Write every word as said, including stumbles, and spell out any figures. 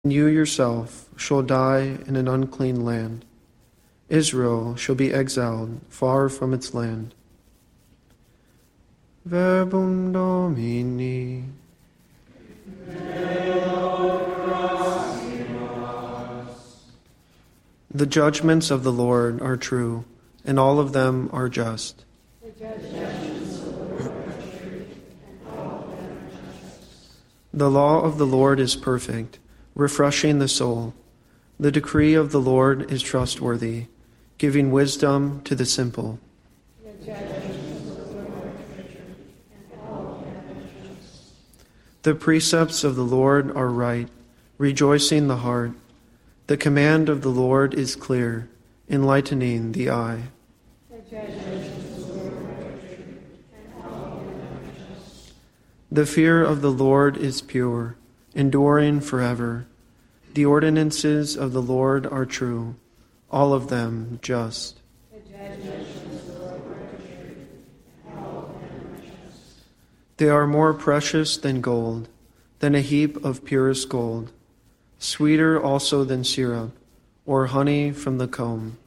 You yourself shall die in an unclean land. Israel shall be exiled far from its land. Verbum Domini. The judgments of the Lord are true, and all of them are just. The law of the Lord is perfect, refreshing the soul. The decree of the Lord is trustworthy, giving wisdom to the simple. The precepts of the Lord are right, rejoicing the heart. The command of the Lord is clear, enlightening the eye. The fear of the Lord is pure, enduring forever. The ordinances of the Lord are true, all of them just. They are more precious than gold, than a heap of purest gold, sweeter also than syrup, or honey from the comb.